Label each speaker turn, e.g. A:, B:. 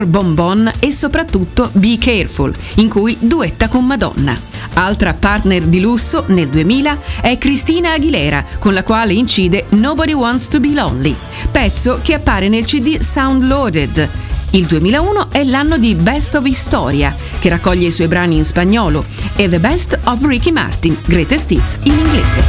A: Bon Bon e soprattutto Be Careful, in cui duetta con Madonna. Altra partner di lusso nel 2000 è Christina Aguilera, con la quale incide Nobody Wants to Be Lonely, pezzo che appare nel CD Sound Loaded. Il 2001 è l'anno di Best of Historia, che raccoglie i suoi brani in spagnolo, e The Best of Ricky Martin, Greatest Hits in inglese.